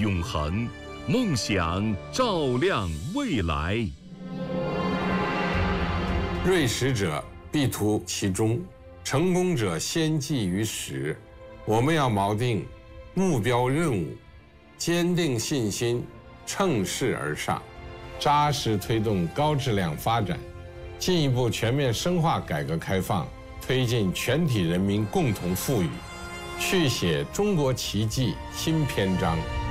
永恒，梦想照亮未来。 锐识者必图其中，成功者先记于始。我们要锚定目标任务，坚定信心，乘势而上，扎实推动高质量发展，进一步全面深化改革开放，推进全体人民共同富裕，续写中国奇迹新篇章。